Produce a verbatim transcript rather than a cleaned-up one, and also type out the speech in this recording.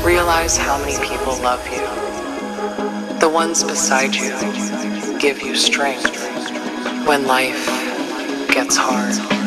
Realize how many people love you. The ones beside you give you strength when life gets hard.